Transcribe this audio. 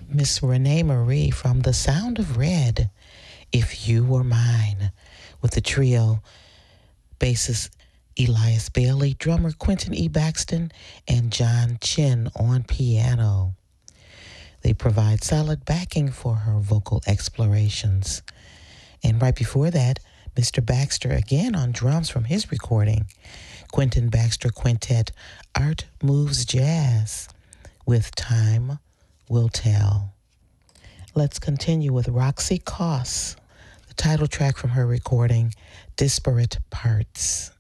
Miss Renee Marie from The Sound of Red, If You Were Mine, with the trio bassist Elias Bailey, drummer Quentin E. Baxton, and John Chin on piano. They provide solid backing for her vocal explorations. And right before that, Mr. Baxter again on drums from his recording, Quentin Baxter Quintet, Art Moves Jazz, with Time Will Tell. Let's continue with Roxy Coss, the title track from her recording, Disparate Parts.